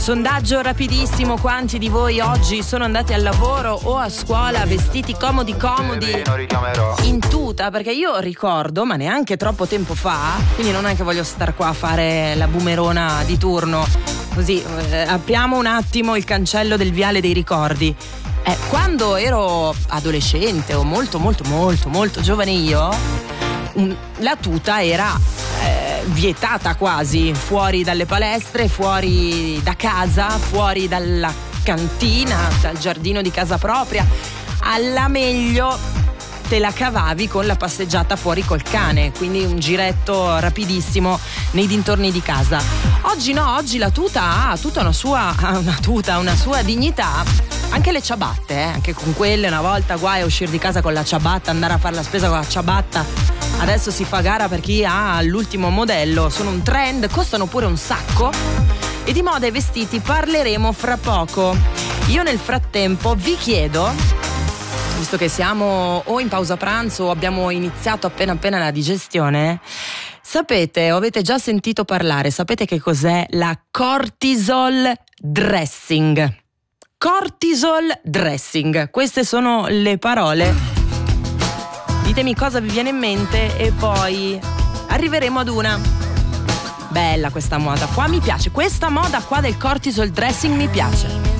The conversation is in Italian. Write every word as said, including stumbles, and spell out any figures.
Sondaggio rapidissimo: quanti di voi oggi sono andati al lavoro o a scuola vestiti comodi comodi in tuta? Perché io ricordo, ma neanche troppo tempo fa, quindi non è che voglio star qua a fare la boomerona di turno, così eh, apriamo un attimo il cancello del viale dei ricordi. Eh, quando ero adolescente o molto molto molto molto giovane io, un, la tuta era eh, vietata quasi, fuori dalle palestre, fuori da casa, fuori dalla cantina, dal giardino di casa propria. Alla meglio te la cavavi con la passeggiata fuori col cane, quindi un giretto rapidissimo nei dintorni di casa. Oggi no, oggi la tuta ha tutta una sua una tuta, una sua dignità. Anche le ciabatte, eh? Anche con quelle una volta guai a uscire di casa con la ciabatta, andare a fare la spesa con la ciabatta. Adesso si fa gara per chi ha l'ultimo modello, sono un trend, costano pure un sacco. E di moda e vestiti parleremo fra poco. Io nel frattempo vi chiedo, visto che siamo o in pausa pranzo o abbiamo iniziato appena appena la digestione, sapete o avete già sentito parlare, sapete che cos'è la cortisol dressing? Cortisol dressing, queste sono le parole. Ditemi cosa vi viene in mente e poi arriveremo ad una. Bella questa moda qua, mi piace, questa moda qua del cortisol dressing mi piace.